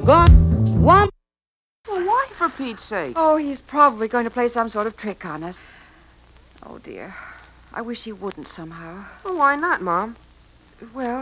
gone. One. Well, why, for Pete's sake? Oh, he's probably going to play some sort of trick on us. Oh, dear. I wish he wouldn't somehow. Well, why not, Mom? Well,